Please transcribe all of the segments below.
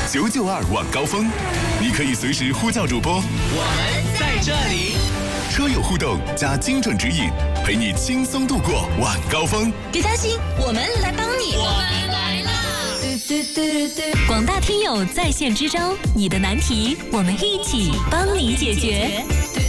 992晚高峰，你可以随时呼叫主播， 我们在这里。 车友互动加精准指引，陪你轻松度过晚高峰。 别担心，我们来帮你， 我们来啦！ 广大听友在线支招，你的难题我们一起帮你解决。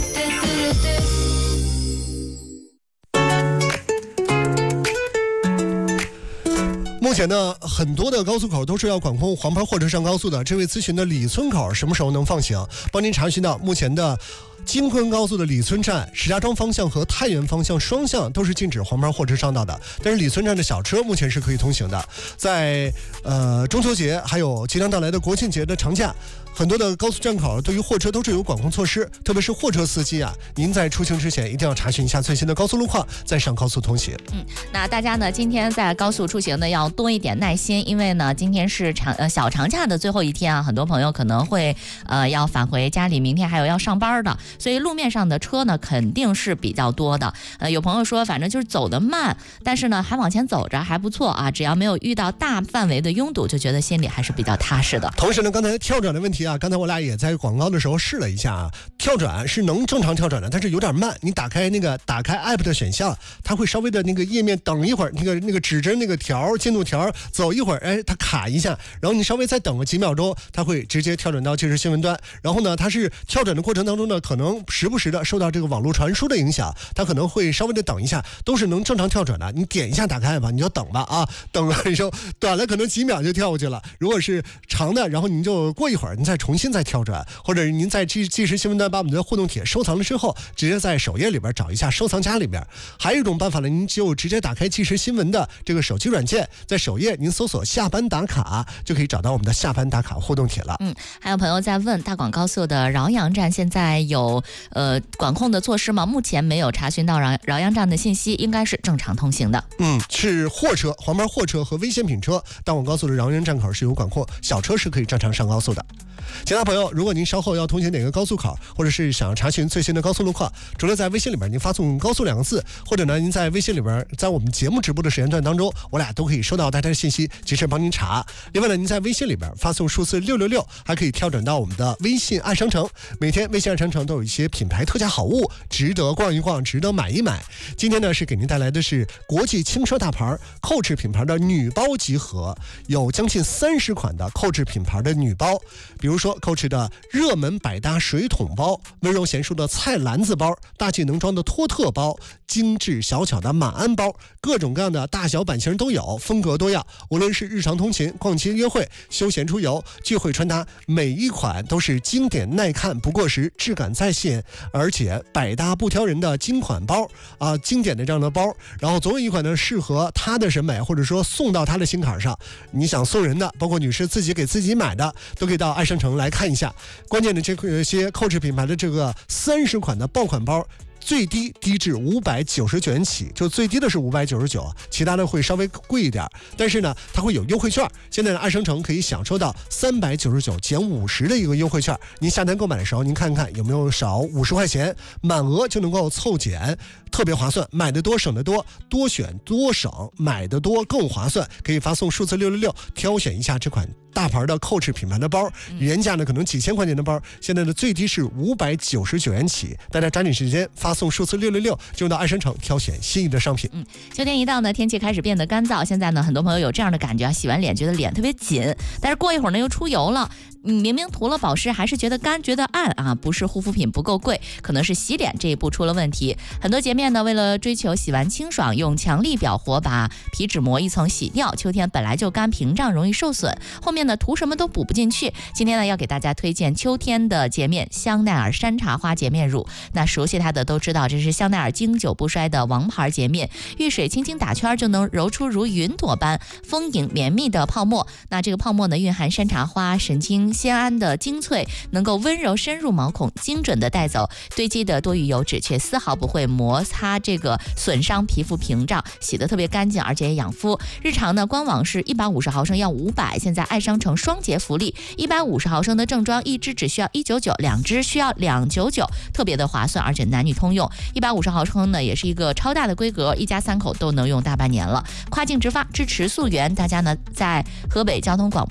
目前呢，很多的高速口都是要管控黄牌货车上高速的。这位咨询的李村口什么时候能放行？帮您查询到目前的京昆高速的李村站、石家庄方向和太原方向双向都是禁止黄牌货车上道的，但是李村站的小车目前是可以通行的。在中秋节还有即将到来的国庆节的长假，很多的高速站口对于货车都是有管控措施，特别是货车司机啊，您在出行之前一定要查询一下最新的高速路况，再上高速通行。 那大家呢，今天在高速出行呢要多一点耐心，因为呢今天是小长假的最后一天啊，很多朋友可能会要返回家里，明天还有要上班的，所以路面上的车呢肯定是比较多的。有朋友说反正就是走得慢，但是呢还往前走着还不错啊，只要没有遇到大范围的拥堵，就觉得心里还是比较踏实的。 同时呢，刚才跳转的问题啊，刚才我俩也在广告的时候试了一下啊，跳转是能正常跳转的，但是有点慢。你打开 app 的选项，它会稍微的那个页面等一会儿，那个指针那个条进度条走一会儿，它卡一下，然后你稍微再等个几秒钟，它会直接跳转到即时新闻端。然后呢，它是跳转的过程当中呢，可能时不时的受到这个网络传输的影响，它可能会稍微的等一下，都是能正常跳转的。你点一下打开吧，你就等吧啊，等了以后短了可能几秒就跳过去了。如果是长的，然后您就过一会儿，您再重新再跳转，或者您在即时新闻端把我们的互动帖收藏了之后，直接在首页里边找一下收藏夹里边。还有一种办法呢，您就直接打开即时新闻的这个手机软件，在首页您搜索下班打卡，就可以找到我们的下班打卡互动帖了。 还有朋友在问大广高速的饶阳站现在有管控的措施吗？目前没有查询到饶阳站的信息，应该是正常通行的。 是货车、黄牌货车和危险品车，大广高速的饶阳站口是有管控，小车是可以正常上高速的。其他朋友，如果您稍后要通行哪个高速口，或者是想要查询最新的高速路况，除了在微信里边您发送高速2个字，或者呢您在微信里边在我们节目直播的时间段当中，我俩都可以收到大家的信息，及时帮您查。另外呢，您在微信里边发送数字666，还可以跳转到我们的微信爱商城。每天微信爱商城都有一些品牌特价好物，值得逛一逛，值得买一买。今天呢是给您带来的是国际轻奢大牌Coach 品牌的女包集合，有将近30款的Coach 品牌的女包，比如说 Coach 的热门百搭水桶包、温柔贤淑的菜篮子包、大气能装的托特包、精致小巧的马鞍包，各种各样的大小版型都有，风格多样。无论是日常通勤、逛街约会、休闲出游、聚会穿搭，每一款都是经典耐看不过时，质感在线，而且百搭不挑人的精款包啊，经典的这样的包。然后总有一款呢适合他的审美，或者说送到他的心坎上。你想送人的，包括女士自己给自己买的，都可以到爱商城来看一下。关键的这些Coach 品牌的这个30款的爆款包，最低至599元起，就最低的是599，其他的会稍微贵一点，但是呢它会有优惠券。现在的爱商城可以享受到399减50的一个优惠券，您下单购买的时候您看看有没有少50块钱，满额就能够凑减，特别划算。买的多省得多，多选多省，买的多更划算。可以发送数字666，挑选一下这款大牌的Coach 品牌的包，原价呢可能几千块钱的包，现在的最低是599元起，大家抓紧时间发送数字666，就到爱商城挑选心仪的商品。 秋天一到呢，天气开始变得干燥，现在呢很多朋友有这样的感觉，洗完脸觉得脸特别紧，但是过一会儿呢又出油了，明明涂了保湿还是觉得干觉得暗啊，不是护肤品不够贵，可能是洗脸这一步出了问题。很多洁面呢为了追求洗完清爽，用强力表活把皮脂膜一层洗掉。秋天本来就干屏障容易受损，后面呢涂什么都补不进去。今天呢要给大家推荐秋天的洁面香奈儿山茶花洁面乳，那熟悉它的都知道这是香奈儿经久不衰的王牌洁面，遇水轻轻打圈就能揉出如云朵般丰盈绵密的泡沫。那这个泡沫呢蕴含山茶花、神经酰胺的精粹，能够温柔深入毛孔，精准的带走堆积的多余油脂，却丝毫不会摩擦这个损伤皮肤屏障，洗得特别干净，而且也养肤。日常呢官网是150毫升要500，现在爱商城双节福利，150毫升的正装一支只需要199，两支需要299，特别的划算，而且男女通用。150毫升呢也是一个超大的规格，一家3口都能用大半年了。跨境直发，支持溯源，大家呢在河北交通广播